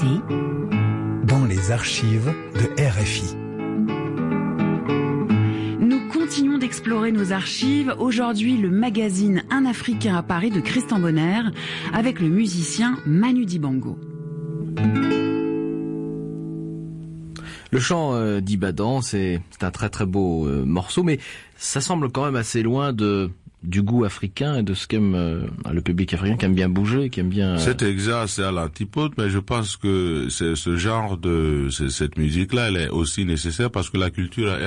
dans les archives de RFI. Nous continuons d'explorer nos archives. Aujourd'hui, le magazine Un Africain à Paris de Christian Bonner avec le musicien Manu Dibango. Le chant d'Ibadan, c'est un très très beau morceau, mais ça semble quand même assez loin du goût africain et de ce qu'aime le public africain, qui aime bien bouger, qui aime bien... C'est exact, c'est à l'antipode, mais je pense que ce genre cette musique-là, elle est aussi nécessaire parce que la culture